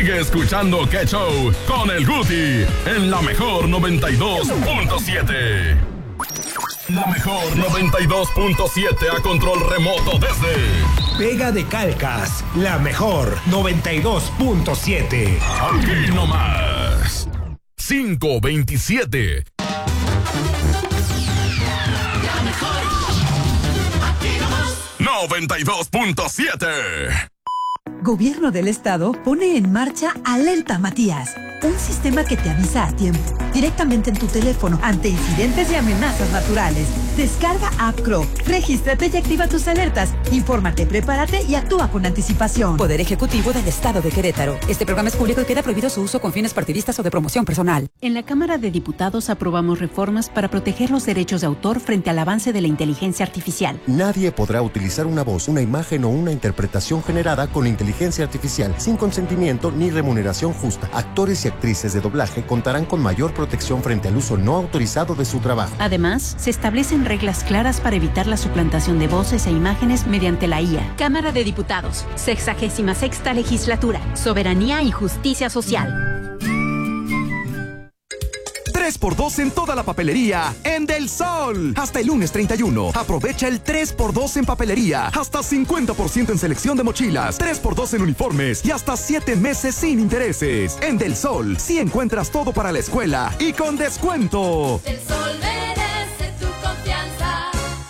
Sigue escuchando Qué Show con el Guti en la mejor 92.7. La mejor 92.7 a control remoto desde Pega de Calcas, la mejor 92.7. Aquí nomás 527. La mejor, aquí nomás 92.7. Gobierno del Estado pone en marcha Alerta Matías, un sistema que te avisa a tiempo, directamente en tu teléfono, ante incidentes y amenazas naturales. Descarga App Crow, regístrate y activa tus alertas. Infórmate, prepárate y actúa con anticipación. Poder Ejecutivo del Estado de Querétaro. Este programa es público y queda prohibido su uso con fines partidistas o de promoción personal. En la Cámara de Diputados aprobamos reformas para proteger los derechos de autor frente al avance de la inteligencia artificial. Nadie podrá utilizar una voz, una imagen o una interpretación generada con inteligencia artificial sin consentimiento ni remuneración justa. Actores y actrices de doblaje contarán con mayor protección frente al uso no autorizado de su trabajo. Además, se establecen reglas claras para evitar la suplantación de voces e imágenes mediante la IA. Cámara de Diputados, 66ª Legislatura, Soberanía y Justicia Social. 3x2 en toda la papelería en Del Sol. Hasta el lunes 31. Aprovecha el 3x2 en papelería. Hasta 50% en selección de mochilas. 3x2 en uniformes y hasta 7 meses sin intereses. En Del Sol, sí encuentras todo para la escuela y con descuento. Del Sol merece tu confianza.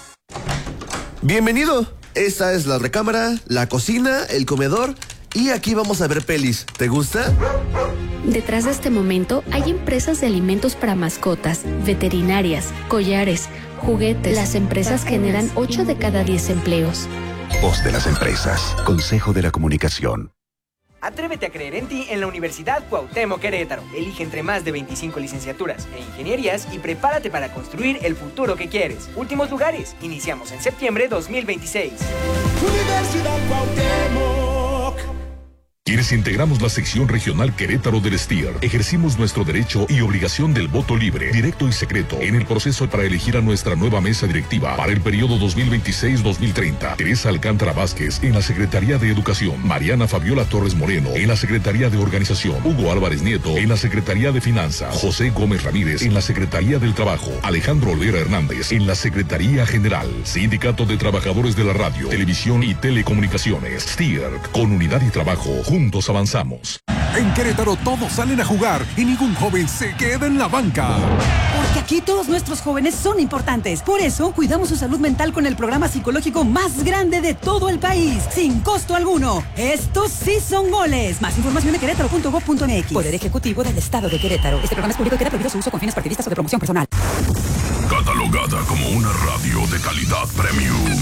Bienvenido. Esta es la recámara, la cocina, el comedor y aquí vamos a ver pelis. ¿Te gusta? Detrás de este momento hay empresas de alimentos para mascotas, veterinarias, collares, juguetes. Las empresas generan 8 de cada 10 empleos. Voz de las empresas. Consejo de la Comunicación. Atrévete a creer en ti en la Universidad Cuauhtémoc Querétaro. Elige entre más de 25 licenciaturas e ingenierías y prepárate para construir el futuro que quieres. Últimos lugares. Iniciamos en septiembre 2026. Universidad Cuauhtémoc. Quienes integramos la sección regional Querétaro del STIR, ejercimos nuestro derecho y obligación del voto libre, directo y secreto en el proceso para elegir a nuestra nueva mesa directiva para el periodo 2026-2030. Teresa Alcántara Vázquez en la Secretaría de Educación, Mariana Fabiola Torres Moreno en la Secretaría de Organización, Hugo Álvarez Nieto en la Secretaría de Finanzas, José Gómez Ramírez en la Secretaría del Trabajo, Alejandro Olvera Hernández en la Secretaría General, Sindicato de Trabajadores de la Radio, Televisión y Telecomunicaciones, STIR, con unidad y trabajo. Juntos avanzamos. En Querétaro todos salen a jugar y ningún joven se queda en la banca. Porque aquí todos nuestros jóvenes son importantes. Por eso cuidamos su salud mental con el programa psicológico más grande de todo el país, sin costo alguno. Estos sí son goles. Más información en querétaro.gov.mx. Poder Ejecutivo del Estado de Querétaro. Este programa es público y queda prohibido su uso con fines partidistas o de promoción personal. Catalogada como una radio de calidad premium.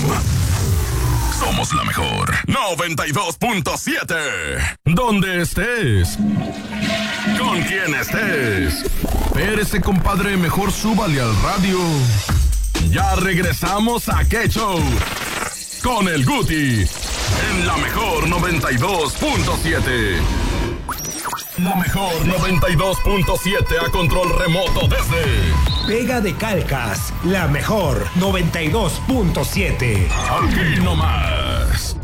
Somos la mejor 92.7. Donde estés, con quien estés, espérese, compadre, mejor súbale al radio. Ya regresamos a Qué Show con el Guti en la mejor 92.7. La mejor 92.7 a control remoto desde Pega de Calcas, la mejor 92.7. Aquí nomás.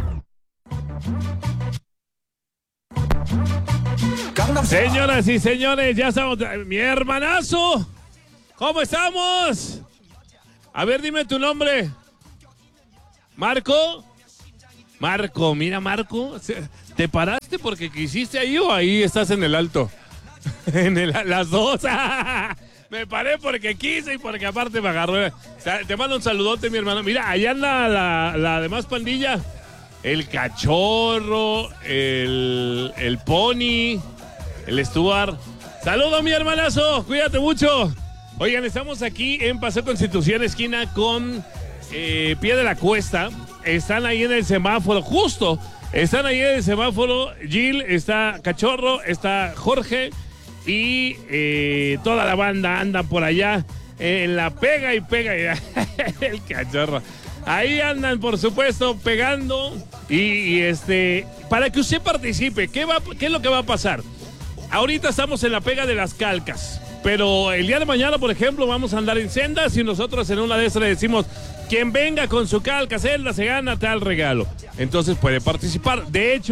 Señoras y señores, ya estamos. Mi hermanazo, ¿cómo estamos? A ver, dime tu nombre. ¿Marco? Marco, mira, Marco, ¿te paraste porque quisiste ahí o ahí estás en el alto? Las dos. Me paré porque quise y porque aparte me agarró. Te mando un saludote, mi hermano. Mira, allá anda la demás pandilla. El Cachorro, el Pony, el Stuart. Saludo, mi hermanazo, cuídate mucho. Oigan, estamos aquí en Paseo Constitución, esquina con Pie de la Cuesta. Están ahí en el semáforo, justo. Están ahí en el semáforo. Gil, está Cachorro, está Jorge y toda la banda anda por allá en la pega y pega. El Cachorro. Ahí andan, por supuesto, pegando y para que usted participe. ¿Qué es lo que va a pasar? Ahorita estamos en la pega de las calcas, pero el día de mañana, por ejemplo, vamos a andar en sendas y nosotros en una de esas le decimos: quien venga con su calca celda se gana tal regalo. Entonces puede participar. De hecho,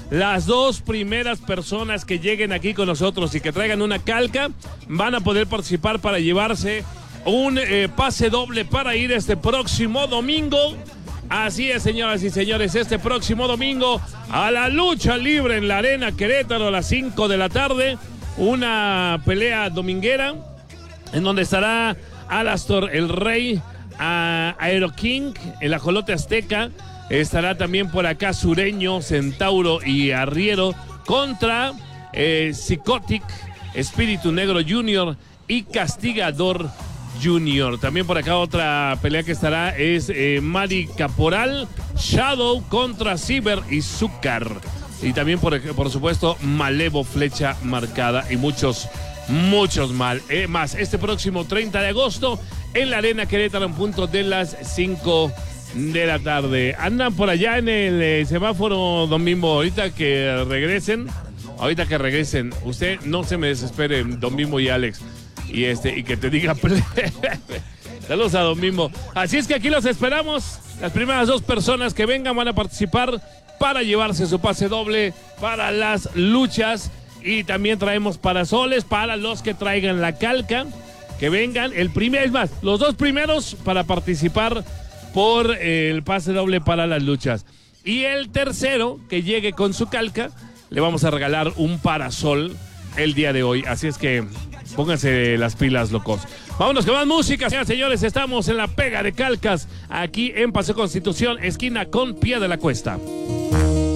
Las 2 primeras personas que lleguen aquí con nosotros y que traigan una calca van a poder participar para llevarse un pase doble para ir este próximo domingo. Así es, señoras y señores, este próximo domingo a la lucha libre en la Arena Querétaro a las 5 de la tarde. Una pelea dominguera en donde estará Alastor el Rey, Aero King, el Ajolote Azteca. Estará también por acá Sureño, Centauro y Arriero contra Psicotic, Espíritu Negro Junior y Castigador Junior. También por acá otra pelea que estará es Mari Caporal, Shadow contra Ciber y Zúcar. Y también por supuesto Malevo, Flecha Marcada y muchos más. Este próximo 30 de agosto en la Arena Querétaro en punto de las 5 de la tarde. Andan por allá en el semáforo, don Bimbo, ahorita que regresen, usted no se me desespere, don Bimbo y Alex, y que te diga saludos a don Bimbo. Así es que aquí los esperamos. Las primeras 2 personas que vengan van a participar para llevarse su pase doble para las luchas, y también traemos parasoles para los que traigan la calca, que vengan. Los 2 primeros para participar por el pase doble para las luchas. Y el tercero que llegue con su calca, le vamos a regalar un parasol el día de hoy. Así es que pónganse las pilas, locos. Vámonos con más música, señores. Estamos en la pega de calcas, aquí en Paseo Constitución, esquina con Pie de la Cuesta.